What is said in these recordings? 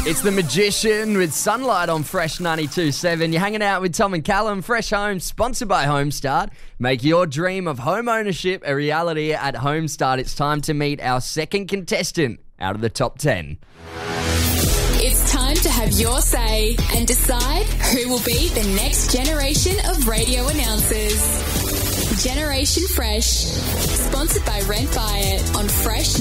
It's the Magician with Sunlight on Fresh 92.7. You're hanging out with Tom and Callum. Fresh Home, sponsored by Homestart. Make your dream of home ownership a reality at Homestart. It's time to meet our second contestant out of the top 10. It's time to have your say and decide who will be the next generation of radio announcers. Generation Fresh, sponsored by Rent Buy It on Fresh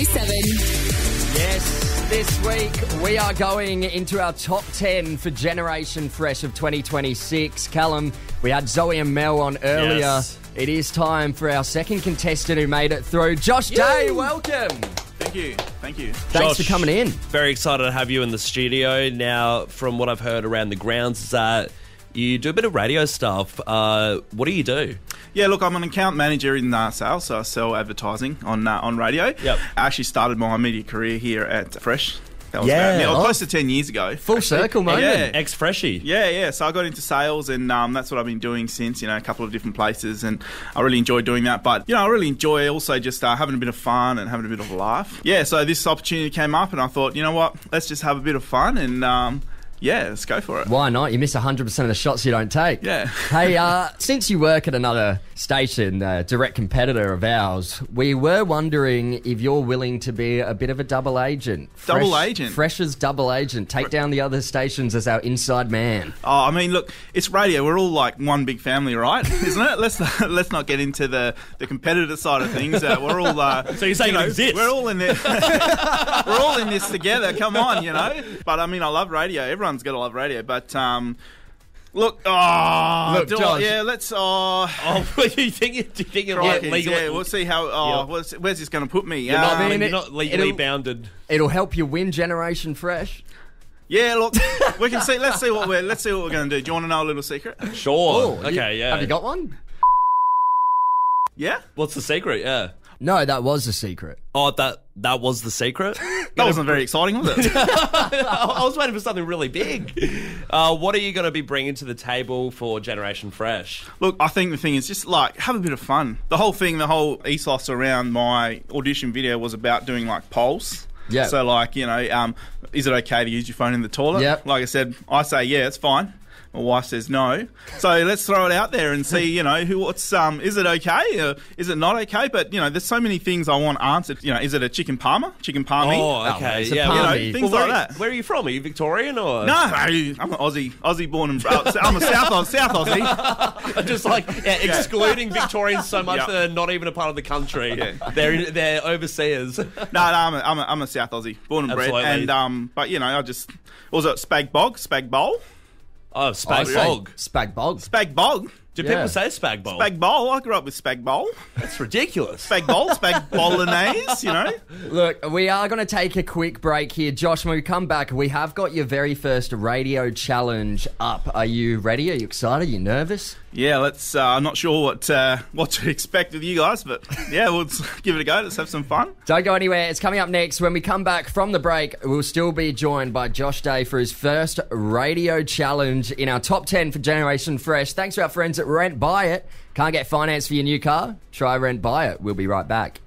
92.7. Yes, this week we are going into our top 10 for Generation Fresh of 2026. Callum, we had Zoe and Mel on earlier. Yes. It is time for our second contestant who made it through. Josh Day, welcome. Thank you. Thanks for coming in. Very excited to have you in the studio. Now, from what I've heard around the grounds, is that you do a bit of radio stuff. What do you do? Yeah, look, I'm an account manager in sales, so I sell advertising on radio. Yep. I actually started my media career here at Fresh. That was Yeah. close to 10 years ago. Full circle moment. Yeah. Ex-freshie. Yeah. So I got into sales, and that's what I've been doing since, a couple of different places, and I really enjoy doing that. But, I really enjoy also just having a bit of fun and having a bit of a laugh. Yeah, so this opportunity came up, and I thought, you know what, let's just have a bit of fun, and let's go for it. Why not? You miss 100% of the shots you don't take. Yeah. Hey, since you work at another station, direct competitor of ours, we were wondering if you're willing to be a bit of a double agent. Double agent? Fresh's double agent. Take down the other stations as our inside man. Oh, I mean, look, it's radio. We're all like one big family, right? Isn't it? Let's not get into the competitor side of things. We're all. So you're saying it exists? We're all in there. We're all in this together. Come on, But I mean, I love radio. Everyone's got to love radio. But look, Josh. yeah, let's. What do you think? Do you think you're Crikey, legally? yeah, we'll see how. Where's this going to put me? You're not, mean, you're not legally it'll- bounded. It'll help you win Generation Fresh. Yeah, look, we can see. Let's see what we're going to do. Do you want to know a little secret? Sure. Oh, Okay. Yeah. Have you got one? Yeah, What's the secret? Yeah. No, that was a secret. Oh, that was the secret. that wasn't very exciting, was it? I was waiting for something really big. What are you going to be bringing to the table for Generation Fresh? Look, I think the thing is just have a bit of fun. The whole ethos around my audition video was about doing polls. Yeah. So is it okay to use your phone in the toilet? Yep. Like I said, I say yeah, it's fine. My wife says no. So let's throw it out there and see, is it okay? Is it not okay? But, there's so many things I want answered. Is it a chicken parma? Chicken parmy? Oh, okay. it's a Yeah. palmy. Things like that. Where are you from? Are you Victorian or? No, I'm an Aussie born and I'm a South Aussie. I'm just excluding Victorians so much Yeah. that they're not even a part of the country. Yeah. They're overseers. No, I'm a South Aussie, born and bred. Absolutely. And but I just was it Spag Bowl? Oh, Spag Say Bog. Spag Bog. Spag Bog. Do Yeah. people say Spag Bowl? Spag Bowl. I grew up with Spag Bowl. That's ridiculous. Spag Bowl, Spag Bolognese, Look, we are going to take a quick break here. Josh, when we come back, we have got your very first radio challenge up. Are you ready? Are you excited? Are you nervous? Yeah, let's. I'm not sure what to expect with you guys, but yeah, we'll give it a go. Let's have some fun. Don't go anywhere. It's coming up next. When we come back from the break, we'll still be joined by Josh Day for his first radio challenge in our top 10 for Generation Fresh. Thanks to our friends at Rent Buy It. Can't get finance for your new car? Try Rent Buy It. We'll be right back.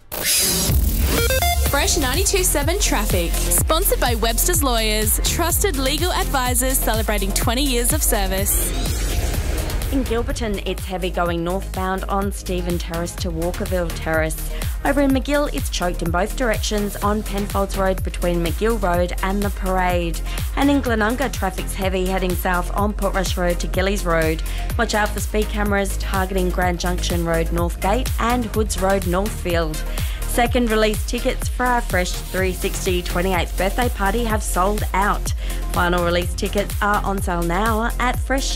Fresh 92.7 Traffic, sponsored by Webster's Lawyers, trusted legal advisors celebrating 20 years of service. In Gilberton, it's heavy going northbound on Stephen Terrace to Walkerville Terrace. Over in McGill, it's choked in both directions on Penfolds Road between McGill Road and the Parade. And in Glenunga, traffic's heavy heading south on Portrush Road to Gillies Road. Watch out for speed cameras targeting Grand Junction Road Northgate and Hoods Road Northfield. Second release tickets for our Fresh 360 28th birthday party have sold out. Final release tickets are on sale now at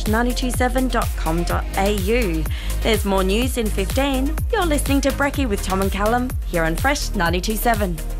fresh927.com.au. There's more news in 15. You're listening to Brekkie with Tom and Callum here on Fresh 92.7.